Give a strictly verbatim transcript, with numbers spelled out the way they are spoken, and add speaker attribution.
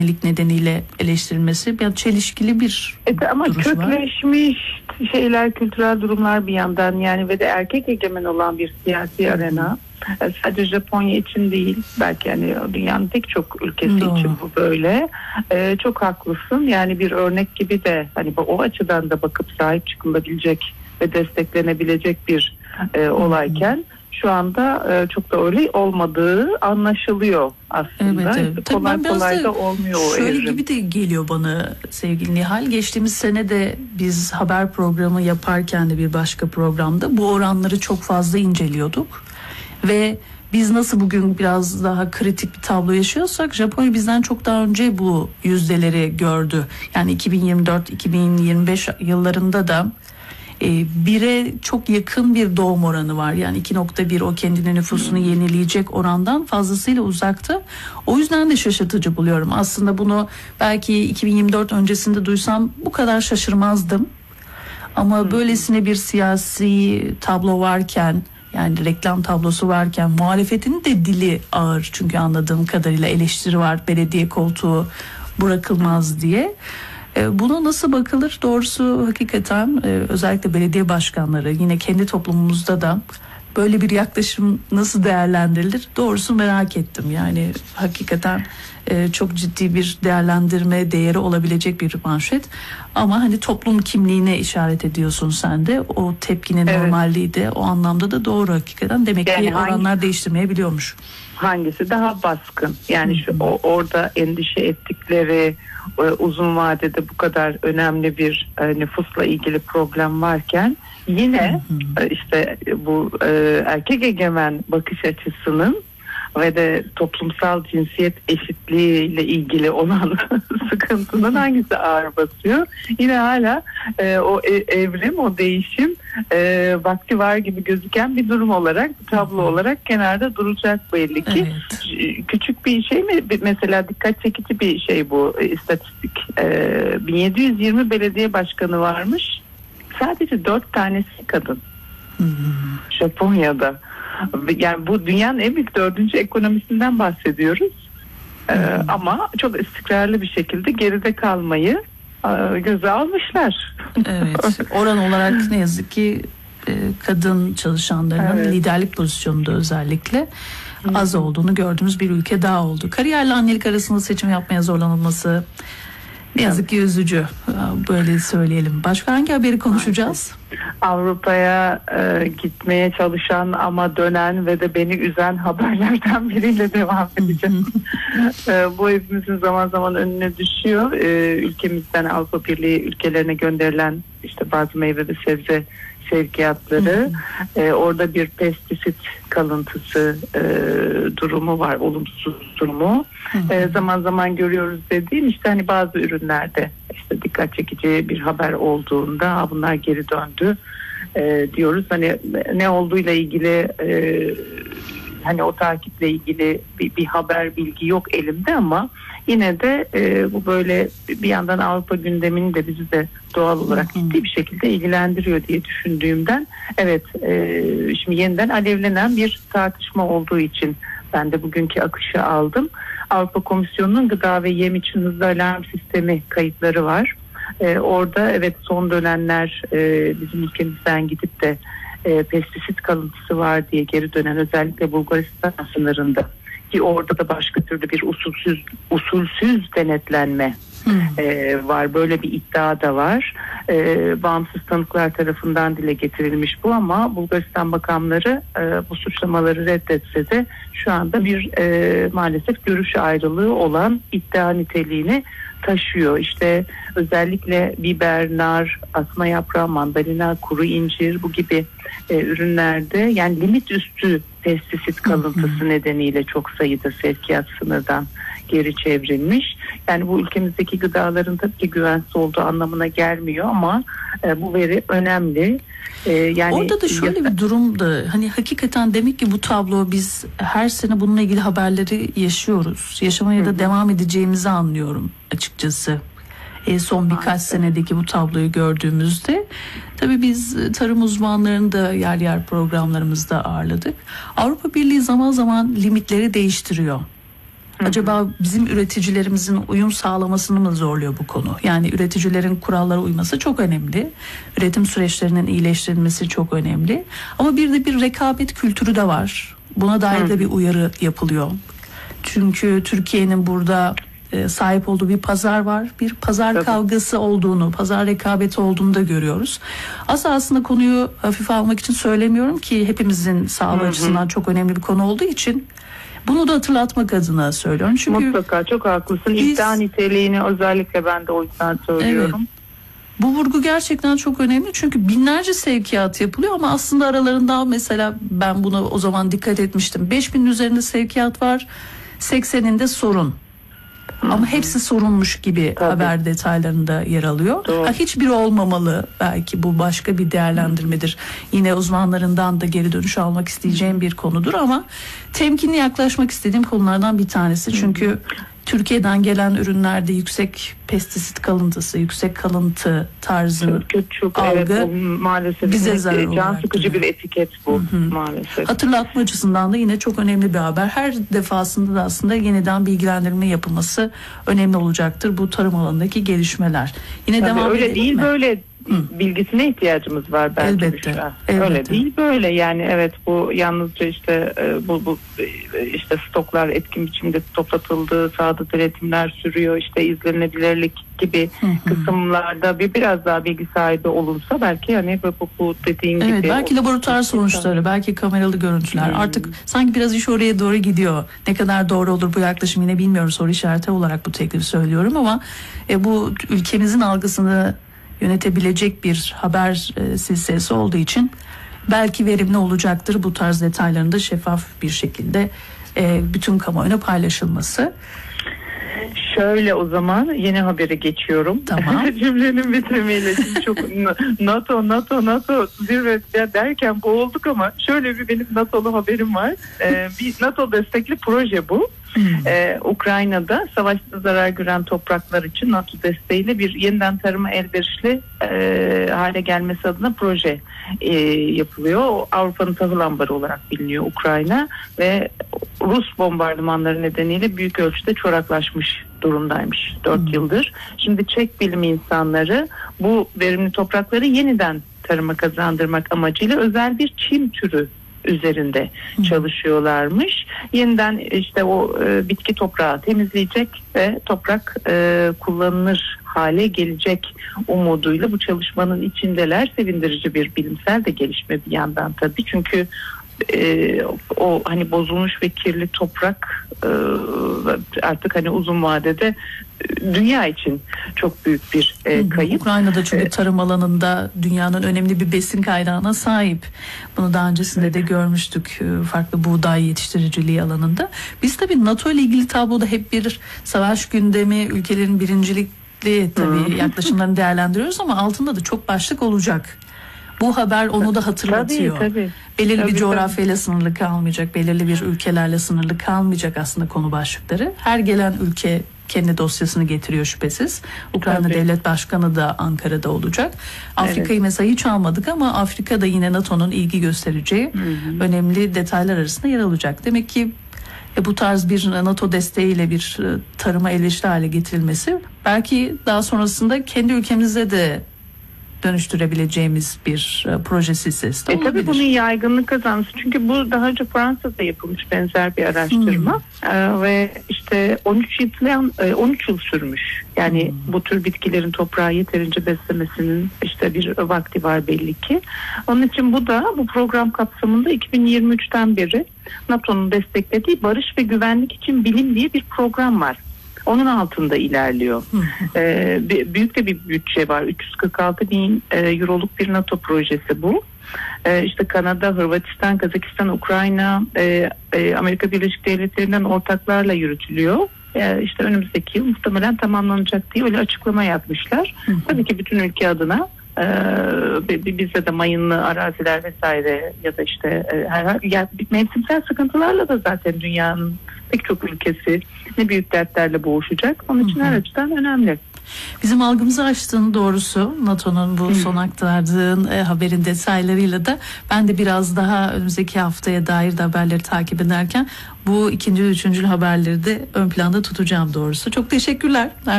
Speaker 1: nedeniyle eleştirilmesi bir çelişkili bir
Speaker 2: evet, ama
Speaker 1: duruş var.
Speaker 2: kökleşmiş şeyler, kültürel durumlar bir yandan, yani ve de erkek egemen olan bir siyasi arena. Sadece Japonya için değil, belki yani dünyanın pek çok ülkesi
Speaker 1: Doğru.
Speaker 2: için bu böyle. Ee, çok haklısın. Yani bir örnek gibi de hani o açıdan da bakıp sahip çıkılabilecek ve desteklenebilecek bir e, olayken şu anda e, çok da öyle olmadığı anlaşılıyor aslında.
Speaker 1: Evet, evet.
Speaker 2: İşte kolay kolay da olmuyor o
Speaker 1: şöyle
Speaker 2: evrim.
Speaker 1: gibi de geliyor bana sevgili Nihal. Geçtiğimiz sene de biz haber programı yaparken de bir başka programda bu oranları çok fazla inceliyorduk. Ve biz nasıl bugün biraz daha kritik bir tablo yaşıyorsak, Japonya bizden çok daha önce bu yüzdeleri gördü. Yani iki bin yirmi dört iki bin yirmi beş yıllarında da e, bire çok yakın bir doğum oranı var. Yani iki nokta bir o kendine nüfusunu yenileyecek orandan fazlasıyla uzakta. O yüzden de şaşırtıcı buluyorum. Aslında bunu belki iki bin yirmi dört öncesinde duysam bu kadar şaşırmazdım. Ama böylesine bir siyasi tablo varken, yani reklam tablosu varken, muhalefetin de dili ağır, çünkü anladığım kadarıyla eleştiri var, belediye koltuğu bırakılmaz diye. E, buna nasıl bakılır? Doğrusu hakikaten e, özellikle belediye başkanları, yine kendi toplumumuzda da böyle bir yaklaşım nasıl değerlendirilir? Doğrusu merak ettim. Yani hakikaten e, çok ciddi bir değerlendirme değeri olabilecek bir manşet. Ama hani toplum kimliğine işaret ediyorsun sen de. O tepkinin
Speaker 2: evet.
Speaker 1: normalliği de o anlamda da doğru hakikaten. Demek
Speaker 2: yani
Speaker 1: ki oranlar
Speaker 2: hangi,
Speaker 1: değiştirmeyebiliyormuş.
Speaker 2: Hangisi daha baskın? Yani şu o, orada endişe ettikleri e, uzun vadede bu kadar önemli bir e, nüfusla ilgili problem varken yine e, işte bu e, erkek egemen bakış açısının ve de toplumsal cinsiyet eşitliği ile ilgili olan sıkıntının hangisi ağır basıyor? Yine hala e, o evrim, o değişim e, vakti var gibi gözüken bir durum olarak, tablo olarak kenarda duracak belli ki. Evet. Küçük bir şey mi? Mesela dikkat çekici bir şey bu istatistik. E, bin yedi yüz yirmi belediye başkanı varmış. Sadece dört tanesi kadın. Hmm. Japonya'da. Yani bu dünyanın en büyük dördüncü ekonomisinden bahsediyoruz. Ee, hmm. Ama çok istikrarlı bir şekilde geride kalmayı e, göze almışlar.
Speaker 1: Evet. Oran olarak ne yazık ki e, kadın çalışanların evet. liderlik pozisyonunda özellikle hmm. az olduğunu gördüğümüz bir ülke daha oldu. Kariyerle annelik arasında seçim yapmaya zorlanılması ne yazık ki üzücü. Böyle söyleyelim. Başka hangi haberi konuşacağız?
Speaker 2: Avrupa'ya e, gitmeye çalışan ama dönen ve de beni üzen haberlerden biriyle devam edeceğim. e, bu hepimizin zaman zaman önüne düşüyor. E, ülkemizden Avrupa Birliği ülkelerine gönderilen işte bazı meyve ve sebze sevkiyatları, e, orada bir pestisit kalıntısı e, durumu var, olumsuz durumu. E, zaman zaman görüyoruz dediğim işte hani bazı ürünlerde işte dikkat çekici bir haber olduğunda bunlar geri döndü e, diyoruz. Hani ne olduğuyla ilgili e, hani o takiple ilgili bir, bir haber bilgi yok elimde ama yine de e, bu böyle bir yandan Avrupa gündemini de bizi de doğal olarak ciddi bir şekilde ilgilendiriyor diye düşündüğümden evet e, şimdi yeniden alevlenen bir tartışma olduğu için ben de bugünkü akışı aldım. Avrupa Komisyonu'nun gıda ve yem için hızlı alarm sistemi kayıtları var. E, orada evet son dönenler e, bizim ülkemizden gidip de e, pestisit kalıntısı var diye geri dönen özellikle Bulgaristan sınırında ki orada da başka türlü bir usulsüz usulsüz denetlenme hmm. e, var. Böyle bir iddia da var. E, bağımsız tanıklar tarafından dile getirilmiş bu ama Bulgaristan makamları e, bu suçlamaları reddetse de şu anda bir e, maalesef görüş ayrılığı olan iddia niteliğini taşıyor. İşte özellikle biber, nar, asma yaprağı, mandalina, kuru incir bu gibi e, ürünlerde yani limit üstü pestisit kalıntısı hı hı. nedeniyle çok sayıda sevkiyat sınırdan geri çevrilmiş. Yani bu ülkemizdeki gıdaların tabii ki güvensiz olduğu anlamına gelmiyor ama e, bu veri önemli. E, yani
Speaker 1: orada da şöyle ya... bir durum da hani hakikaten demek ki bu tablo biz her sene bununla ilgili haberleri yaşıyoruz. Yaşamaya da hı hı. devam edeceğimizi anlıyorum açıkçası. E, son birkaç Maalesef. senedeki bu tabloyu gördüğümüzde tabii biz tarım uzmanlarını da yer yer programlarımızda ağırladık. Avrupa Birliği zaman zaman limitleri değiştiriyor. Acaba bizim üreticilerimizin uyum sağlamasını mı zorluyor bu konu? Yani üreticilerin kurallara uyması çok önemli. Üretim süreçlerinin iyileştirilmesi çok önemli. Ama bir de bir rekabet kültürü de var. Buna dair de bir uyarı yapılıyor. Çünkü Türkiye'nin burada e, sahip olduğu bir pazar var. Bir pazar Tabii. kavgası olduğunu, pazar rekabeti olduğunu da görüyoruz. Aslında aslında konuyu hafife almak için söylemiyorum ki hepimizin sağlığı açısından çok önemli bir konu olduğu için bunu da hatırlatmak adına söylüyorum. Çünkü
Speaker 2: mutlaka çok haklısın. Biz, İddia niteliğini özellikle ben de o yüzden söylüyorum. Evet.
Speaker 1: Bu vurgu gerçekten çok önemli çünkü binlerce sevkiyat yapılıyor ama aslında aralarında mesela ben buna o zaman dikkat etmiştim. beş binin üzerinde sevkiyat var, sekseninde sorun. Hı-hı. Ama hepsi sorunmuş gibi Tabii. haber detaylarında yer alıyor. Ha, hiçbiri olmamalı, belki bu başka bir değerlendirmedir. Yine uzmanlarından da geri dönüş almak isteyeceğim bir konudur ama temkinli yaklaşmak istediğim konulardan bir tanesi. Çünkü Hı-hı. Türkiye'den gelen ürünlerde yüksek pestisit kalıntısı, yüksek kalıntı tarzı
Speaker 2: çok, çok,
Speaker 1: algı
Speaker 2: evet, maalesef
Speaker 1: bize zarar
Speaker 2: can sıkıcı bir etiket bu Hı-hı. maalesef.
Speaker 1: Hatırlatma açısından da yine çok önemli bir haber. Her defasında da aslında yeniden bilgilendirme yapılması önemli olacaktır bu tarım alanındaki gelişmeler. Yine
Speaker 2: Tabii
Speaker 1: devam
Speaker 2: öyle değil
Speaker 1: mi?
Speaker 2: böyle Hı. bilgisine ihtiyacımız var bence.
Speaker 1: Elbette, elbette.
Speaker 2: Öyle değil böyle yani evet bu yalnızca işte bu bu işte stoklar etkin biçimde toplatıldı, sahada üretimler sürüyor, işte izlenebilirlik gibi hı hı. kısımlarda bir biraz daha bilgi sahibi olunsa belki hani bu, bu dediğin
Speaker 1: evet,
Speaker 2: gibi.
Speaker 1: Belki laboratuvar sonuçları, belki kameralı görüntüler hmm. artık sanki biraz iş oraya doğru gidiyor. Ne kadar doğru olur bu yaklaşım yine bilmiyorum, soru işareti olarak bu teklifi söylüyorum ama e, bu ülkemizin algısını yönetebilecek bir haber e, silsilesi olduğu için belki verimli olacaktır bu tarz detayların da şeffaf bir şekilde e, bütün kamuoyuna paylaşılması.
Speaker 2: Şöyle o zaman yeni habere geçiyorum.
Speaker 1: Tamam.
Speaker 2: Cümlenin bitimiyle şimdi çok NATO NATO NATO zirvesi derken boğulduk ama şöyle bir benim NATO'lu haberim var. Ee, bir NATO destekli proje bu. Hmm. Ee, Ukrayna'da savaşta zarar gören topraklar için NATO desteğiyle bir yeniden tarıma elverişli e, hale gelmesi adına proje e, yapılıyor. O, Avrupa'nın tahıl ambarı olarak biliniyor Ukrayna ve Rus bombardımanları nedeniyle büyük ölçüde çoraklaşmış durumdaymış dört hmm. yıldır. Şimdi Çek bilim insanları bu verimli toprakları yeniden tarıma kazandırmak amacıyla özel bir çim türü üzerinde Hı. çalışıyorlarmış. Yeniden işte o e, bitki toprağı temizleyecek ve toprak e, kullanılır hale gelecek umuduyla bu çalışmanın içindeler. Sevindirici bir bilimsel de gelişme bir yandan tabii. Çünkü e, o hani bozulmuş ve kirli toprak e, artık hani uzun vadede dünya için çok büyük bir e, kayıp.
Speaker 1: Ukrayna'da çünkü tarım alanında dünyanın önemli bir besin kaynağına sahip. Bunu daha öncesinde de görmüştük farklı buğday yetiştiriciliği alanında. Biz tabii NATO ile ilgili tabloda hep bir savaş gündemi, ülkelerin birincilikli tabii yaklaşımlarını değerlendiriyoruz ama altında da çok başlık olacak. Bu haber onu da hatırlatıyor.
Speaker 2: Tabii, tabii.
Speaker 1: Belirli
Speaker 2: tabii,
Speaker 1: bir coğrafyayla tabii. sınırlı kalmayacak, belirli bir ülkelerle sınırlı kalmayacak aslında konu başlıkları. Her gelen ülke kendi dosyasını getiriyor şüphesiz. Ukrayna Tabii. Devlet Başkanı da Ankara'da olacak. Afrika'yı evet. mesela hiç almadık ama Afrika'da yine NATO'nun ilgi göstereceği hı hı. önemli detaylar arasında yer alacak. Demek ki e, bu tarz bir NATO desteğiyle bir e, tarıma elverişli hale getirilmesi belki daha sonrasında kendi ülkemizde de dönüştürebileceğimiz bir e, proje silsilesi de
Speaker 2: e,
Speaker 1: olabilir.
Speaker 2: Tabii bunun yaygınlık kazanması. Çünkü bu daha önce Fransa'da yapılmış benzer bir araştırma hmm. e, ve işte on üç yıl on üç yıl sürmüş. Yani hmm. bu tür bitkilerin toprağı yeterince beslemesinin işte bir vakti var belli ki. Onun için bu da bu program kapsamında iki bin yirmi üçten beri NATO'nun desteklediği Barış ve Güvenlik için Bilim diye bir program var. Onun altında ilerliyor. ee, büyük de bir bütçe var. üç yüz kırk altı bin euroluk bir NATO projesi bu. Ee, işte Kanada, Hırvatistan, Kazakistan, Ukrayna, e, e, Amerika Birleşik Devletleri'nden ortaklarla yürütülüyor. Ee, işte önümüzdeki yıl muhtemelen tamamlanacak diye öyle açıklama yapmışlar. Hı hı. Tabii ki bütün ülke adına Ee, bizde de mayınlı araziler vesaire ya da işte e, herhangi yani mevsimsel sıkıntılarla da zaten dünyanın pek çok ülkesi ne büyük dertlerle boğuşacak. Onun için hı hı. her açıdan önemli.
Speaker 1: Bizim algımızı açtığını doğrusu NATO'nun bu son aktardığın e, haberin detaylarıyla da ben de biraz daha önümüzdeki haftaya dair de haberleri takip ederken bu ikinci, üçüncü haberleri de ön planda tutacağım doğrusu. Çok teşekkürler.